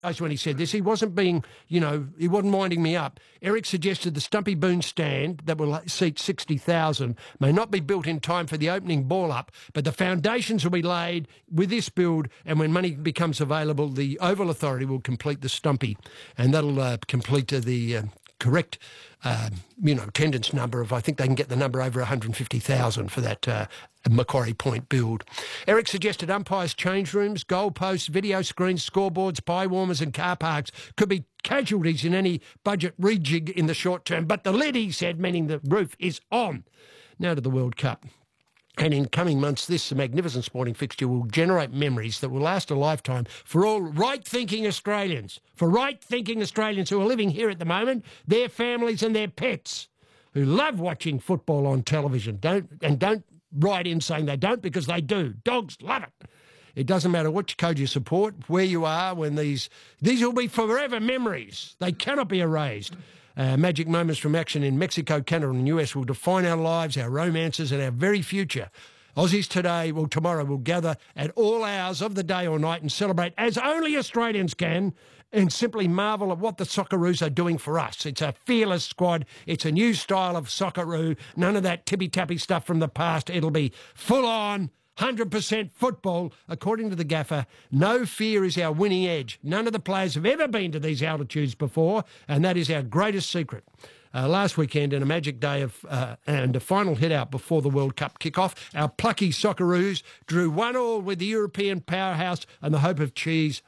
when he said this. He wasn't being, he wasn't winding me up. Eric suggested the Stumpy Boon stand that will seat 60,000 may not be built in time for the opening ball up, but the foundations will be laid with this build, and when money becomes available, the Oval Authority will complete the Stumpy, and that'll complete the correct, attendance number of, I think they can get the number over 150,000 for that Macquarie Point build. Eric suggested umpires' change rooms, goalposts, video screens, scoreboards, pie warmers and car parks could be casualties in any budget rejig in the short term. But the lid, he said, meaning the roof, is on. Now to the World Cup. And in coming months, this magnificent sporting fixture will generate memories that will last a lifetime for all right-thinking Australians, who are living here at the moment, their families and their pets, who love watching football on television. Don't write in saying they don't, because they do. Dogs love it. It doesn't matter which code you support, where you are, when these will be forever memories. They cannot be erased. Magic moments from action in Mexico, Canada and the US will define our lives, our romances and our very future. Aussies tomorrow will gather at all hours of the day or night and celebrate as only Australians can, and simply marvel at what the Socceroos are doing for us. It's a fearless squad. It's a new style of Socceroo. None of that tippy-tappy stuff from the past. It'll be full-on, 100% football, according to the gaffer. No fear is our winning edge. None of the players have ever been to these altitudes before, and that is our greatest secret. Last weekend, in a magic day and a final hit-out before the World Cup kick-off, our plucky Socceroos drew 1-1 with the European powerhouse and the home of cheese,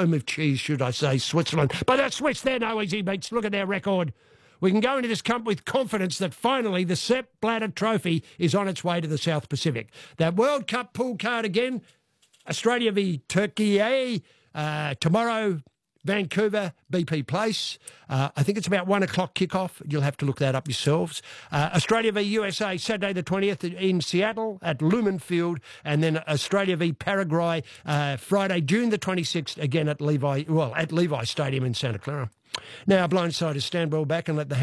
Switzerland. But the Swiss, they're no easy beats. Look at their record. We can go into this cup with confidence that finally the Sepp Blatter Trophy is on its way to the South Pacific. That World Cup pool card again, Australia v Turkey, tomorrow, Vancouver, BP Place. I think it's about 1 o'clock kickoff. You'll have to look that up yourselves. Australia v USA, Saturday the 20th in Seattle at Lumen Field. And then Australia v Paraguay, Friday, June the 26th, again at Levi Stadium in Santa Clara. Now, blindsiders, stand well back and let the